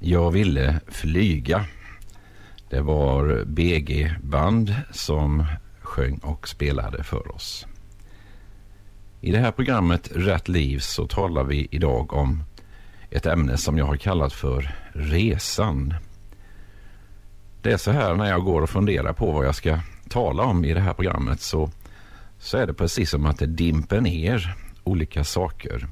Jag ville flyga. Det var BG-band som sjöng och spelade för oss. I det här programmet Rätt liv så talar vi idag om ett ämne som jag har kallat för resan. Det är så här, när jag går och funderar på vad jag ska tala om i det här programmet så är det precis som att det dimper ner olika saker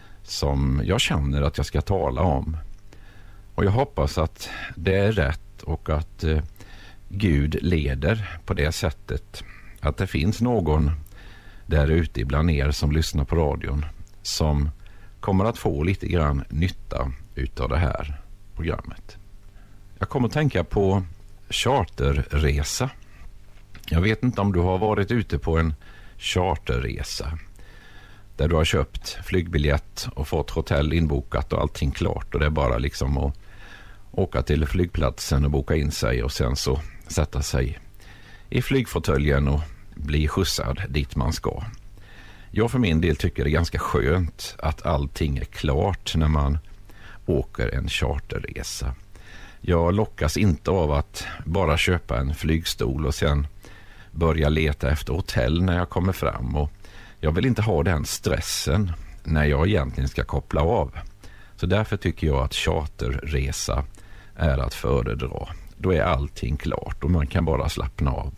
som jag känner att jag ska tala om. Och jag hoppas att det är rätt och att Gud leder på det sättet. Att det finns någon där ute bland er som lyssnar på radion som kommer att få lite grann nytta utav det här programmet. Jag kommer att tänka på charterresa. Jag vet inte om du har varit ute på en charterresa där du har köpt flygbiljett och fått hotell inbokat och allting klart, och det är bara liksom att åka till flygplatsen och boka in sig och sen så sätta sig i flygfåtöljen och bli skjutsad dit man ska. Jag för min del tycker det är ganska skönt att allting är klart när man åker en charterresa. Jag lockas inte av att bara köpa en flygstol och sen börja leta efter hotell när jag kommer fram, och jag vill inte ha den stressen när jag egentligen ska koppla av. Så därför tycker jag att charterresa är att föredra. Då är allting klart och man kan bara slappna av.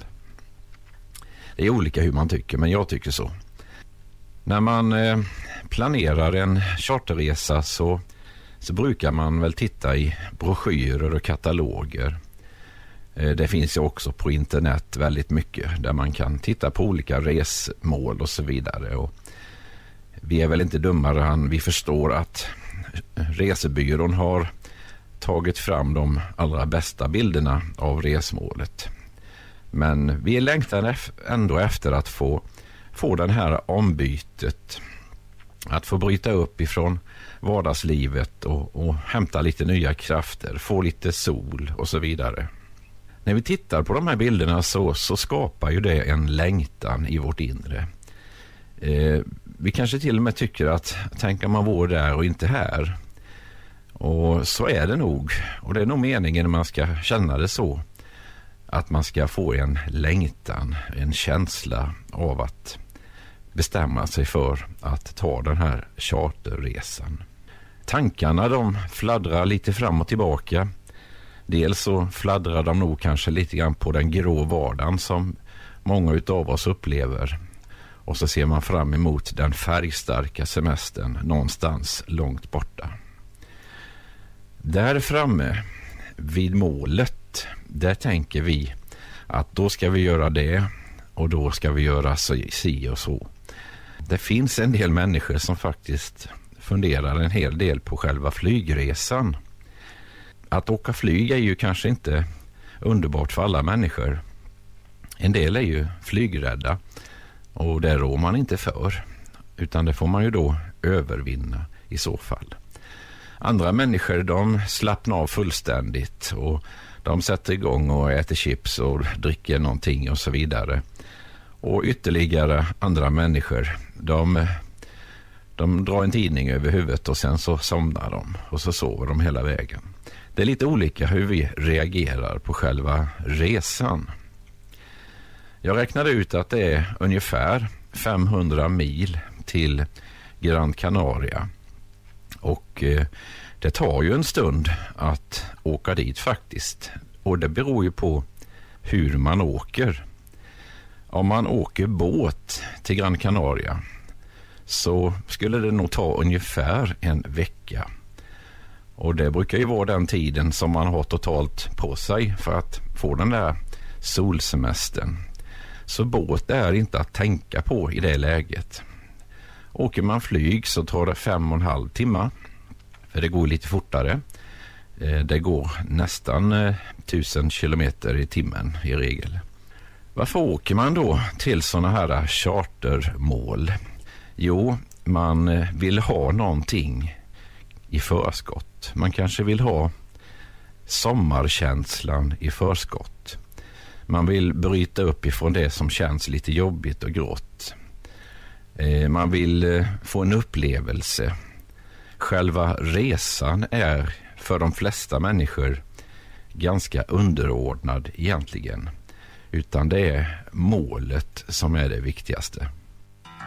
Det är olika hur man tycker, men jag tycker så. När man planerar en charterresa så brukar man väl titta i broschyrer och kataloger. Det finns ju också på internet väldigt mycket där man kan titta på olika resmål och så vidare. Och vi är väl inte dummare än vi förstår att resebyrån har tagit fram de allra bästa bilderna av resmålet. Men vi längtar ändå efter att få den här ombytet. Att få bryta upp ifrån vardagslivet och hämta lite nya krafter, få lite sol och så vidare. När vi tittar på de här bilderna så skapar ju det en längtan i vårt inre. Vi kanske till och med tycker att tänker man vore där och inte här. Och så är det nog. Och det är nog meningen när man ska känna det så. Att man ska få en längtan, en känsla av att bestämma sig för att ta den här charterresan. Tankarna de fladdrar lite fram och tillbaka. Dels så fladdrar de nog kanske lite grann på den grå vardagen som många utav oss upplever. Och så ser man fram emot den färgstarka semestern någonstans långt borta. Där framme vid målet, där tänker vi att då ska vi göra det och då ska vi göra si och så. Det finns en del människor som faktiskt funderar en hel del på själva flygresan. Att åka flyg är ju kanske inte underbart för alla människor. En del är ju flygrädda och det rår man inte för, utan det får man ju då övervinna i så fall. Andra människor de slappnar av fullständigt och de sätter igång och äter chips och dricker någonting och så vidare. Och ytterligare andra människor de drar en tidning över huvudet och sen så somnar de och så sover de hela vägen. Det är lite olika hur vi reagerar på själva resan. Jag räknade ut att det är ungefär 500 mil till Gran Canaria. Och det tar ju en stund att åka dit faktiskt. Och det beror ju på hur man åker. Om man åker båt till Gran Canaria så skulle det nog ta ungefär en vecka. Och det brukar ju vara den tiden som man har totalt på sig för att få den där solsemestern. Så båt är inte att tänka på i det läget. Åker man flyg så tar det 5,5 timmar. För det går lite fortare. Det går nästan 1000 kilometer i timmen i regel. Varför åker man då till sådana här chartermål? Jo, man vill ha någonting i förskott. Man kanske vill ha sommarkänslan i förskott. Man vill bryta upp ifrån det som känns lite jobbigt och grått. Man vill få en upplevelse. själva resan är för de flesta människor ganska underordnad egentligen, utan det är målet som är det viktigaste.